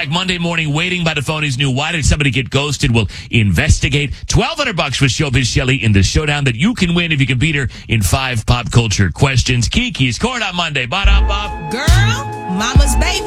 back Monday morning, waiting by the phone. He's new. Why did somebody get ghosted? We'll investigate. $1,200 with Showbiz Shelly in the showdown that you can win if you can beat her in 5 pop culture questions. Kiki's Corn on Monday. Ba-da-ba. Girl, mama's baby.